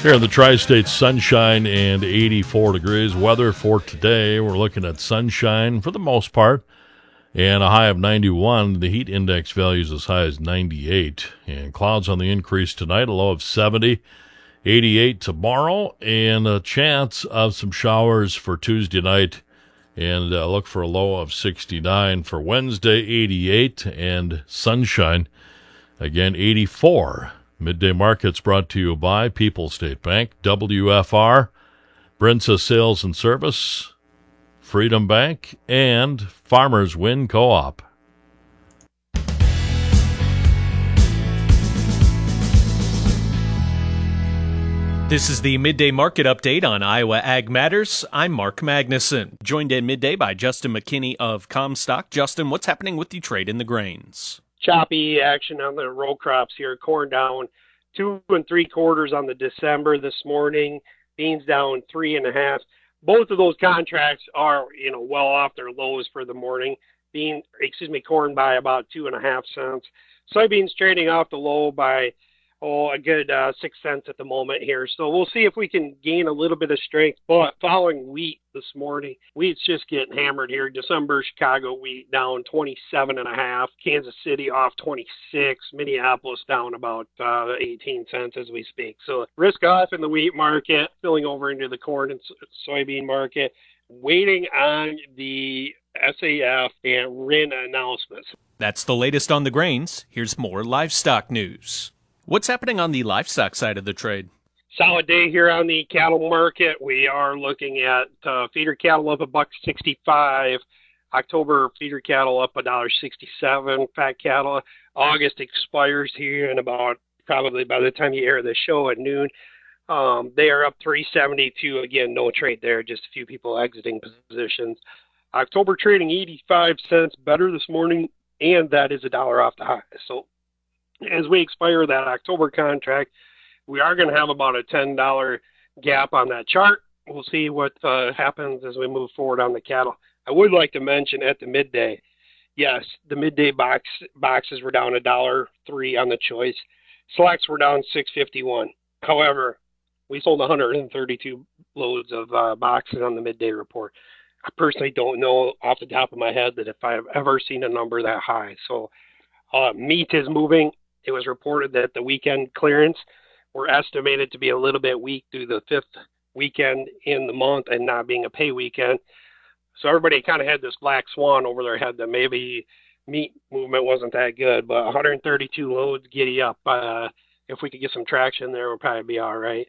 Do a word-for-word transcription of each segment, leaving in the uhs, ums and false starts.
Here in the Tri-State, sunshine and eighty-four degrees. Weather for today, we're looking at sunshine for the most part and a high of ninety-one. The heat index value is as high as ninety-eight. And clouds on the increase tonight, a low of seventy. eighty-eight tomorrow, and a chance of some showers for Tuesday night. And uh, look for a low of sixty-nine for Wednesday, eighty-eight, and sunshine. Again, eighty-four. Midday Markets brought to you by People's State Bank, W F R, Brinza Sales and Service, Freedom Bank, and Farmers Wind Co-op. This is the Midday Market Update on Iowa Ag Matters. I'm Mark Magnuson, joined at midday by Justin McKinney of Comstock. Justin, what's happening with the trade in the grains? Choppy action on the row crops here. Corn down two and three quarters on the December this morning. Beans down three and a half. Both of those contracts are, you know, well off their lows for the morning. Bean, excuse me, corn by about two and a half cents. Soybeans trading off the low by oh, a good uh, six cents at the moment here. So we'll see if we can gain a little bit of strength. But following wheat this morning, wheat's just getting hammered here. December Chicago wheat down twenty-seven and a half. Kansas City off twenty-six. Minneapolis down about uh, eighteen cents as we speak. So risk off in the wheat market, spilling over into the corn and soybean market, waiting on the S A F and R I N announcements. That's the latest on the grains. Here's more livestock news. What's happening on the livestock side of the trade? Solid day here on the cattle market. We are looking at uh, feeder cattle up a buck sixty-five. October feeder cattle up a dollar sixty-seven. Fat cattle. August expires here in about probably by the time you air the show at noon. Um, they are up three seventy-two. Again, no trade there. Just a few people exiting positions. October trading eighty-five cents better this morning, and that is a dollar off the high. So as we expire that October contract, we are going to have about a ten dollar gap on that chart. We'll see what uh, happens as we move forward on the cattle. I would like to mention at the midday, yes, the midday box boxes were down a dollar three on the choice. Selects were down six fifty-one. However, we sold one hundred thirty-two loads of uh, boxes on the midday report. I personally don't know off the top of my head that if I've ever seen a number that high. So uh, meat is moving. It was reported that the weekend clearance were estimated to be a little bit weak through the fifth weekend in the month and not being a pay weekend. So everybody kind of had this black swan over their head that maybe meat movement wasn't that good. But one hundred thirty-two loads, giddy up. Uh, if we could get some traction there, we'll probably be all right.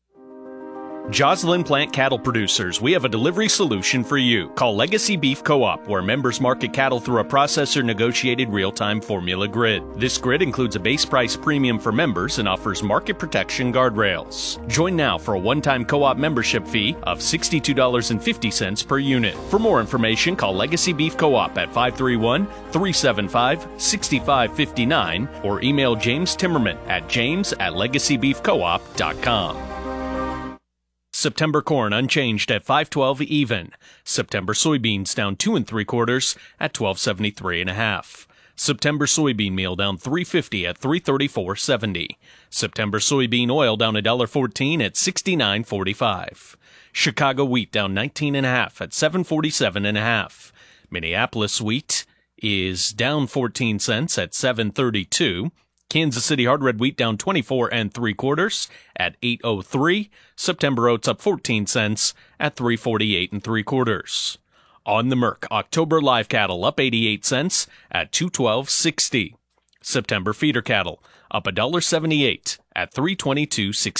Joslyn Plant Cattle Producers, we have a delivery solution for you. Call Legacy Beef Co-op, where members market cattle through a processor-negotiated real-time formula grid. This grid includes a base price premium for members and offers market protection guardrails. Join now for a one-time co-op membership fee of sixty-two dollars and fifty cents per unit. For more information, call Legacy Beef Co-op at five three one, three seven five, six five five nine or email James Timmerman at james at legacy beef co op dot com. September corn unchanged at five twelve even. September soybeans down two and three quarters at twelve seventy-three and a half. September soybean meal down three fifty at three thirty-four seventy. September soybean oil down a dollar fourteen at sixty-nine forty-five. Chicago wheat down nineteen and a half at seven forty-seven and a half. Minneapolis wheat is down fourteen cents at seven thirty-two. Kansas City hard red wheat down twenty-four and three quarters at eight oh three. September oats up fourteen cents at three forty-eight and three quarters. On the Merc, October live cattle up eighty-eight cents at two twelve sixty. September feeder cattle up a dollar seventy-eight at three twenty-two sixty.